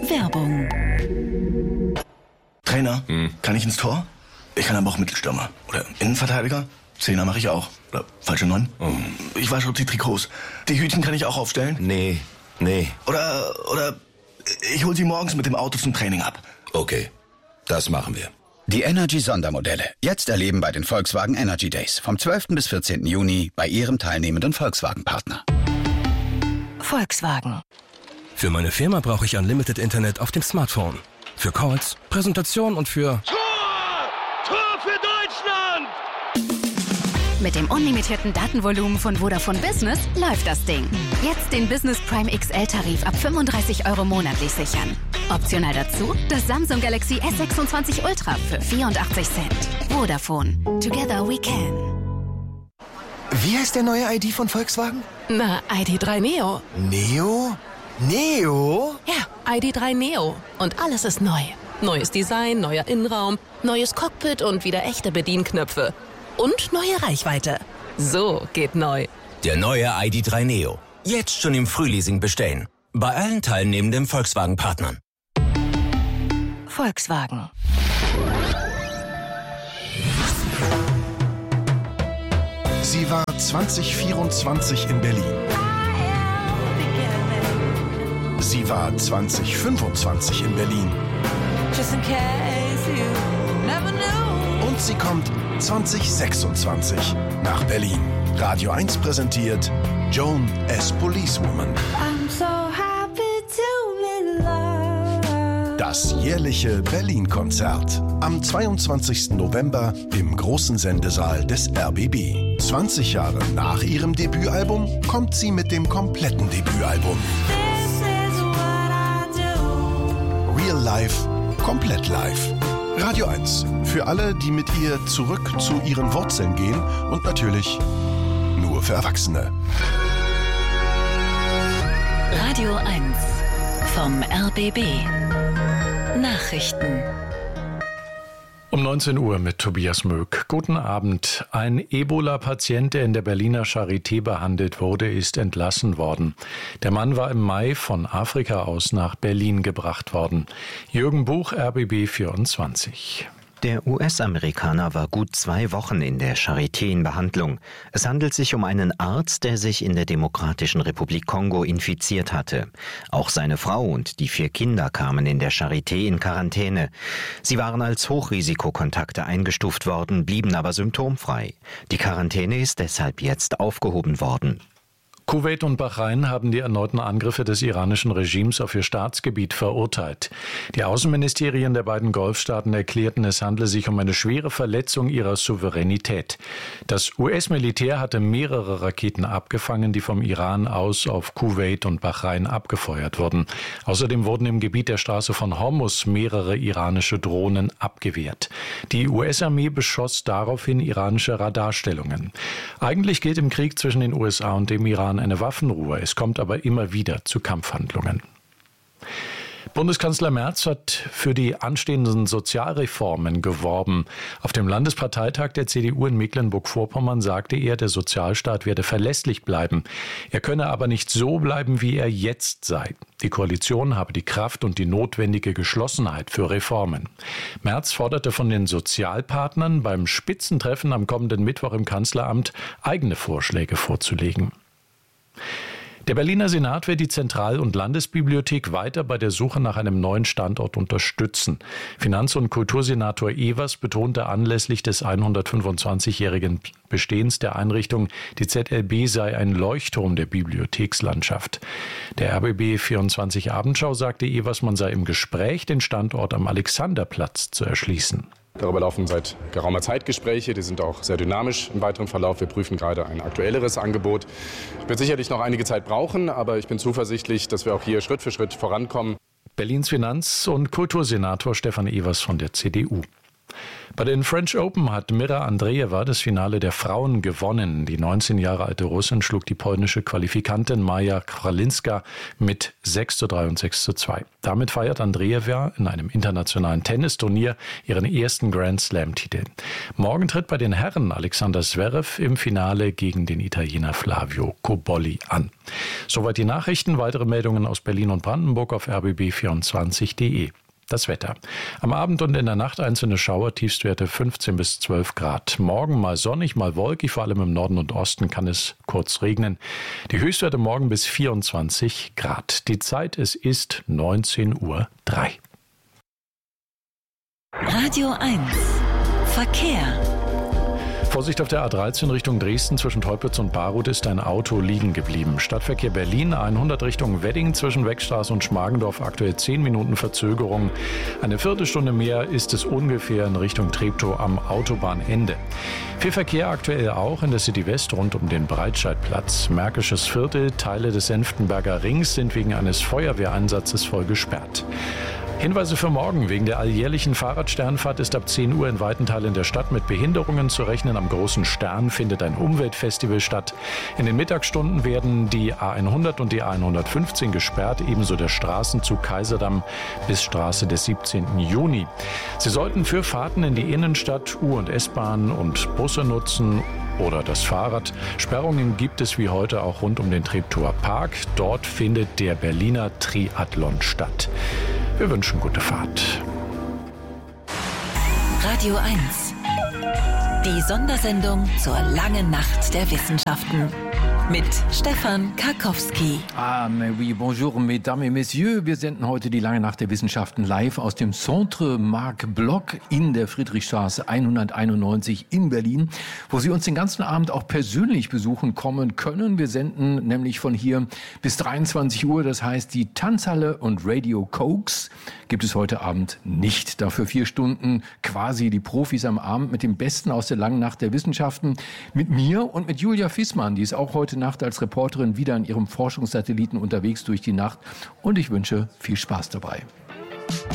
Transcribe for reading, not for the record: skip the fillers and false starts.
Werbung. Trainer, kann ich ins Tor? Ich kann aber auch Mittelstürmer. Oder Innenverteidiger? Zehner mache ich auch. Oder falsche 9? Ich wasche die Trikots. Die Hütchen kann ich auch aufstellen? Nee. Oder ich hol sie morgens mit dem Auto zum Training ab. Okay, das machen wir. Die Energy-Sondermodelle. Jetzt erleben bei den Volkswagen Energy Days. Vom 12. bis 14. Juni bei Ihrem teilnehmenden Volkswagen-Partner. Volkswagen. Für meine Firma brauche ich Unlimited Internet auf dem Smartphone. Für Calls, Präsentation und für... Tor für Deutschland! Mit dem unlimitierten Datenvolumen von Vodafone Business läuft das Ding. Jetzt den Business Prime XL-Tarif ab 35 € monatlich sichern. Optional dazu das Samsung Galaxy S26 Ultra für 84 Cent. Vodafone. Together we can. Wie heißt der neue ID von Volkswagen? Na, ID.3 Neo. Neo? Neo? Ja, ID.3 Neo. Und alles ist neu. Neues Design, neuer Innenraum, neues Cockpit und wieder echte Bedienknöpfe. Und neue Reichweite. So geht neu. Der neue ID.3 Neo. Jetzt schon im Frühleasing bestellen. Bei allen teilnehmenden Volkswagen-Partnern. Volkswagen. Sie war 2024 in Berlin. Sie war 2025 in Berlin. Und sie kommt 2026 nach Berlin. Radio 1 präsentiert Joan as Policewoman. Das jährliche Berlin-Konzert. Am 22. November im großen Sendesaal des RBB. 20 Jahre nach ihrem Debütalbum kommt sie mit dem kompletten Debütalbum. Real Life, komplett live. Radio 1. Für alle, die mit ihr zurück zu ihren Wurzeln gehen und natürlich nur für Erwachsene. Radio 1 vom RBB. Nachrichten. Um 19 Uhr mit Tobias Möck. Guten Abend. Ein Ebola-Patient, der in der Berliner Charité behandelt wurde, ist entlassen worden. Der Mann war im Mai von Afrika aus nach Berlin gebracht worden. Jürgen Buch, RBB 24. Der US-Amerikaner war gut 2 Wochen in der Charité in Behandlung. Es handelt sich um einen Arzt, der sich in der Demokratischen Republik Kongo infiziert hatte. Auch seine Frau und die 4 Kinder kamen in der Charité in Quarantäne. Sie waren als Hochrisikokontakte eingestuft worden, blieben aber symptomfrei. Die Quarantäne ist deshalb jetzt aufgehoben worden. Kuwait und Bahrain haben die erneuten Angriffe des iranischen Regimes auf ihr Staatsgebiet verurteilt. Die Außenministerien der beiden Golfstaaten erklärten, es handle sich um eine schwere Verletzung ihrer Souveränität. Das US-Militär hatte mehrere Raketen abgefangen, die vom Iran aus auf Kuwait und Bahrain abgefeuert wurden. Außerdem wurden im Gebiet der Straße von Hormuz mehrere iranische Drohnen abgewehrt. Die US-Armee beschoss daraufhin iranische Radarstellungen. Eigentlich gilt im Krieg zwischen den USA und dem Iran eine Waffenruhe. Es kommt aber immer wieder zu Kampfhandlungen. Bundeskanzler Merz hat für die anstehenden Sozialreformen geworben. Auf dem Landesparteitag der CDU in Mecklenburg-Vorpommern sagte er, der Sozialstaat werde verlässlich bleiben. Er könne aber nicht so bleiben, wie er jetzt sei. Die Koalition habe die Kraft und die notwendige Geschlossenheit für Reformen. Merz forderte von den Sozialpartnern beim Spitzentreffen am kommenden Mittwoch im Kanzleramt eigene Vorschläge vorzulegen. Der Berliner Senat wird die Zentral- und Landesbibliothek weiter bei der Suche nach einem neuen Standort unterstützen. Finanz- und Kultursenator Evers betonte anlässlich des 125-jährigen Bestehens der Einrichtung, die ZLB sei ein Leuchtturm der Bibliothekslandschaft. Der RBB 24 Abendschau sagte Evers, man sei im Gespräch, den Standort am Alexanderplatz zu erschließen. Darüber laufen seit geraumer Zeit Gespräche, die sind auch sehr dynamisch im weiteren Verlauf. Wir prüfen gerade ein aktuelleres Angebot. Ich werde sicherlich noch einige Zeit brauchen, aber ich bin zuversichtlich, dass wir auch hier Schritt für Schritt vorankommen. Berlins Finanz- und Kultursenator Stefan Evers von der CDU. Bei den French Open hat Mira Andreeva das Finale der Frauen gewonnen. Die 19 Jahre alte Russin schlug die polnische Qualifikantin Maja Kralinska mit 6:3 und 6:2. Damit feiert Andreeva in einem internationalen Tennisturnier ihren ersten Grand-Slam-Titel. Morgen tritt bei den Herren Alexander Zverev im Finale gegen den Italiener Flavio Cobolli an. Soweit die Nachrichten. Weitere Meldungen aus Berlin und Brandenburg auf rbb24.de. Das Wetter. Am Abend und in der Nacht einzelne Schauer, Tiefstwerte 15 bis 12 Grad. Morgen mal sonnig, mal wolkig, vor allem im Norden und Osten kann es kurz regnen. Die Höchstwerte morgen bis 24 Grad. Die Zeit, es ist 19:03 Uhr. Radio 1. Verkehr. Vorsicht auf der A13 Richtung Dresden zwischen Teupitz und Baruth ist ein Auto liegen geblieben. Stadtverkehr Berlin 100 Richtung Wedding zwischen Weckstraße und Schmargendorf aktuell 10 Minuten Verzögerung. Eine Viertelstunde mehr ist es ungefähr in Richtung Treptow am Autobahnende. Viel Verkehr aktuell auch in der City West rund um den Breitscheidplatz. Märkisches Viertel, Teile des Senftenberger Rings sind wegen eines Feuerwehreinsatzes voll gesperrt. Hinweise für morgen. Wegen der alljährlichen Fahrradsternfahrt ist ab 10 Uhr in weiten Teilen der Stadt mit Behinderungen zu rechnen. Am Großen Stern findet ein Umweltfestival statt. In den Mittagsstunden werden die A100 und die A115 gesperrt, ebenso der Straßenzug Kaiserdamm bis Straße des 17. Juni. Sie sollten für Fahrten in die Innenstadt U- und S-Bahn und Busse nutzen oder das Fahrrad. Sperrungen gibt es wie heute auch rund um den Treptower Park. Dort findet der Berliner Triathlon statt. Wir wünschen gute Fahrt. Radio 1. Die Sondersendung zur langen Nacht der Wissenschaften. Mit Stefan Karkowski. Mais oui, bonjour, mesdames et messieurs. Wir senden heute die lange Nacht der Wissenschaften live aus dem Centre Marc Bloch in der Friedrichstraße 191 in Berlin, wo Sie uns den ganzen Abend auch persönlich besuchen kommen können. Wir senden nämlich von hier bis 23 Uhr. Das heißt, die Tanzhalle und Radio Cokes gibt es heute Abend nicht. Dafür 4 Stunden quasi die Profis am Abend mit dem Besten aus der langen Nacht der Wissenschaften. Mit mir und mit Julia Fißmann, die ist auch heute Nacht als Reporterin wieder an ihrem Forschungssatelliten unterwegs durch die Nacht. Und ich wünsche viel Spaß dabei.